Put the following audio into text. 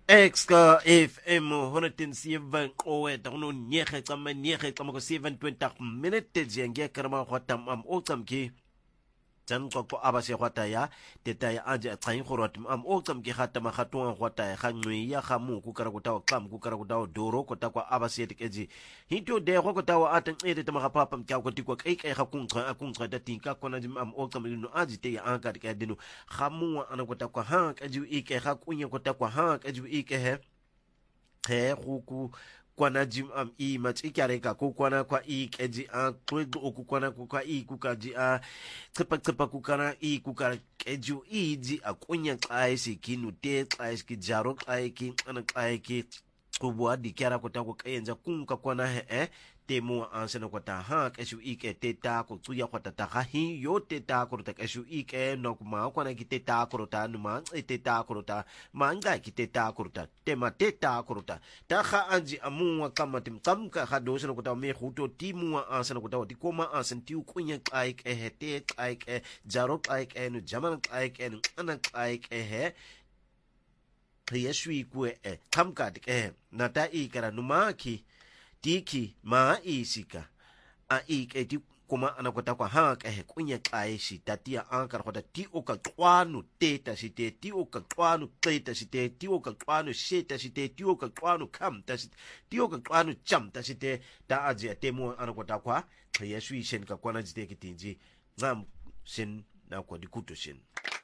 Extra FM 107 qowe dagno nyege tsama ko 720 minutes jenge karma khota am o tsamke tsan qoko abase khota ya teta ya anje tsain khorot am o tsamke khata ma khatwa khota ya khangwe ya khamu ku kara kutawa qam ku kara kutawa doro kota kwa abase tikeji hinto de go kutawa atan ede tama khapapa mkya ko tikwa kai kai khakunqa da tinka kona jim am o tsamino aji te ya anka ke dinu khamu ana kota kwa ha kaji ike khakunya kota kwa ha kaji ike he ku kwana jim am I mach ikare ka ku kwana kwa I keji a kwedo ku kwana ku kwa I ku kaji a tsepa ku kana I ku ka keju iji a kunya kai sikinu te kai ki jaro kai ki ana kai ki kubwa dikiara kota ku kayenza kunka kwana he temu ansena kota ha keshu ike teta ku tuya kota ta hi yo teta ku ta keshu ike no kuma kwana ki teta ku ta numa teta ku ta manga ki teta ku ta tema teta ku ta ta kha anji amu kama tim kam ka ha do sena kota me khuto timu ansena kota ti koma ansen tiu kunya kai ke he te kai ke jaro kai ke no jaman kai ke no ana kai ke he yeshui kwe kamka ke nata ikara numaki tiki ma isika a ike ti kuma anakota kwa haka he kunya kai shi tatia ankar kota ti oka twanu teta shi te ti oka twanu teta shi te ti oka twanu sheta shi te ti oka twanu kam ta shi ti oka twanu cham ta shi te ta aji temu anakota kwa yeshui shen ka kwana jite kitinji ngam shin na kwa dikuto shin